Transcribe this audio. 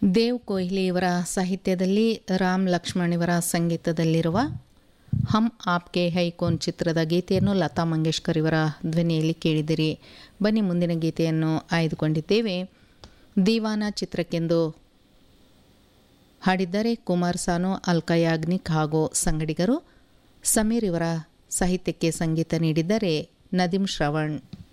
ದೇವ್ ಕೊಹ್ಲಿ ಇವರ ಸಾಹಿತ್ಯದಲ್ಲಿ ರಾಮ್ ಲಕ್ಷ್ಮಣ್ ಇವರ ಸಂಗೀತದಲ್ಲಿರುವ ಹಮ್ ಆಪ್ಕೆ ಹೈ ಕೋನ್ ಚಿತ್ರದ ಗೀತೆಯನ್ನು ಲತಾ ಮಂಗೇಶ್ಕರ್ ಇವರ ಧ್ವನಿಯಲ್ಲಿ ಕೇಳಿದಿರಿ. ಬನ್ನಿ ಮುಂದಿನ ಗೀತೆಯನ್ನು ಆಯ್ದುಕೊಂಡಿದ್ದೇವೆ. ದೀವಾನ ಚಿತ್ರಕ್ಕೆಂದು ಹಾಡಿದ್ದಾರೆ ಕುಮಾರ್ ಸಾನು, ಅಲ್ಕಾ ಯಾಗ್ನಿಕ್ ಹಾಗೂ ಸಂಗಡಿಗರು. ಸಮೀರ್ ಇವರ ಸಾಹಿತ್ಯಕ್ಕೆ ಸಂಗೀತ ನೀಡಿದ್ದಾರೆ ನದೀಮ್ ಶ್ರವಣ್.